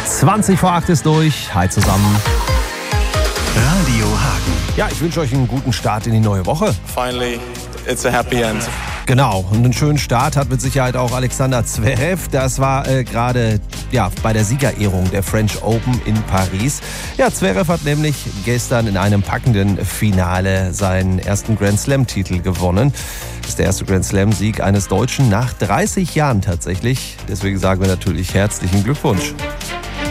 20 vor 8 ist durch. Hi zusammen. Radio Hagen. Ja, ich wünsche euch einen guten Start in die neue Woche. Finally, it's a happy end. Genau, und einen schönen Start hat mit Sicherheit auch Alexander Zverev. Das war gerade bei der Siegerehrung der French Open in Paris. Ja, Zverev hat nämlich gestern in einem packenden Finale seinen ersten Grand Slam-Titel gewonnen. Das ist der erste Grand Slam-Sieg eines Deutschen nach 30 Jahren tatsächlich. Deswegen sagen wir natürlich herzlichen Glückwunsch.